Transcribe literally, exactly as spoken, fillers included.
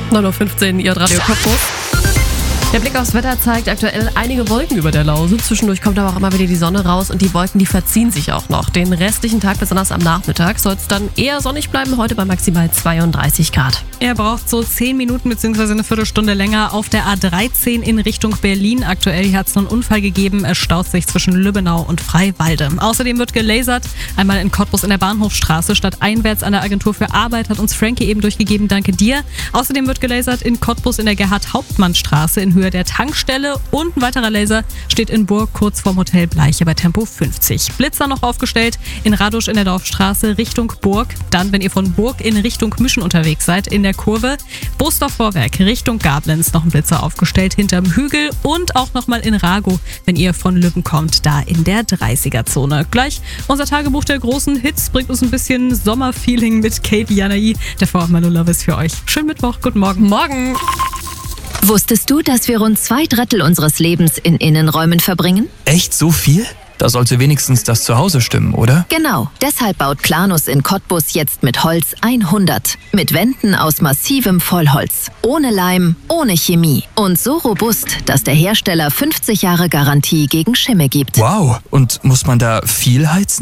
neun Uhr fünfzehn, Ihr Radio Cottbus. Der Blick aufs Wetter zeigt aktuell einige Wolken über der Lausitz. Zwischendurch kommt aber auch immer wieder die Sonne raus und die Wolken, die verziehen sich auch noch. Den restlichen Tag, besonders am Nachmittag, soll es dann eher sonnig bleiben, heute bei maximal zweiunddreißig Grad. Er braucht so zehn Minuten bzw. eine Viertelstunde länger auf der A dreizehn in Richtung Berlin. Aktuell hier hat es einen Unfall gegeben. Es staut sich zwischen Lübbenau und Freiwalde. Außerdem wird gelasert. Einmal in Cottbus in der Bahnhofstraße statt einwärts an der Agentur für Arbeit, hat uns Frankie eben durchgegeben. Danke dir. Außerdem wird gelasert in Cottbus in der Gerhard-Hauptmann-Straße in Höhe der Tankstelle. Und ein weiterer Laser steht in Burg kurz vorm Hotel Bleiche bei Tempo fünfzig. Blitzer noch aufgestellt in Radusch in der Dorfstraße Richtung Burg. Dann, wenn ihr von Burg in Richtung Müschen unterwegs seid, in der Kurve. Bosdorf Vorwerk Richtung Gablenz noch ein Blitzer aufgestellt hinterm Hügel und auch nochmal in Rago, wenn ihr von Lübben kommt, da in der dreißiger-Zone. Gleich unser Tagebuch der großen Hits bringt uns ein bisschen Sommerfeeling mit Kate Yanai. Davor auch Manu Love ist für euch. Schönen Mittwoch, guten Morgen. Morgen! Wusstest du, dass wir rund zwei Drittel unseres Lebens in Innenräumen verbringen? Echt so viel? Da sollte wenigstens das Zuhause stimmen, oder? Genau, deshalb baut Planus in Cottbus jetzt mit Holz hundert. Mit Wänden aus massivem Vollholz. Ohne Leim, ohne Chemie. Und so robust, dass der Hersteller fünfzig Jahre Garantie gegen Schimmel gibt. Wow, und muss man da viel heizen?